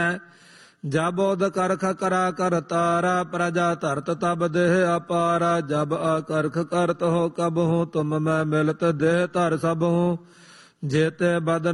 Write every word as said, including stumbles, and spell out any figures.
जब ओद करख करा कर तारा प्रजा धरत तब देह अपारा जब अकरख करत हो कब हूँ तुम मैं मिलत देह धर सब हूँ जेते बदन